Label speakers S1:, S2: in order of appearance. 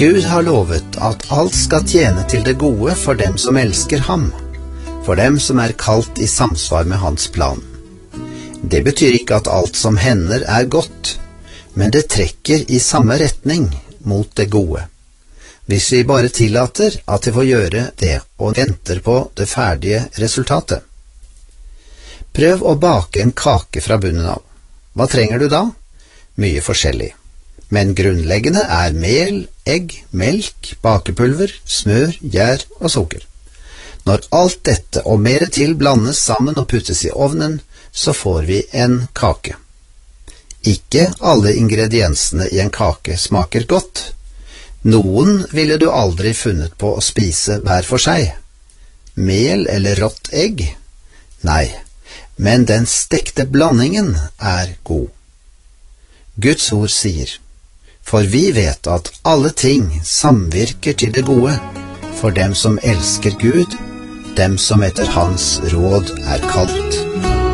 S1: Gud har lovet at alt skal tjene til det gode for dem som elsker ham, for dem som er kalt i samsvar med hans plan. Det betyr ikke at alt som hender er godt, men det trekker i samme retning mot det gode. Hvis vi bare tillater at det får gjøre det og venter på det ferdige resultatet. Prøv å bake en kake fra bunnen av. Hva trenger du da? Mye forskjellig. Men grunnleggende er mel, egg, melk, bakepulver, smør, gjær og sukker. Når alt dette og mer til blandes sammen og puttes i ovnen, så får vi en kake. Ikke alle ingrediensene i en kake smaker godt. Noen ville du aldri funnet på å spise hver for seg. Mel eller rått egg? Nei, men den stekte blandingen er god. Guds ord sier, for vi vet at alle ting samvirker til det gode, for dem som elsker Gud, dem som etter hans råd er kalt.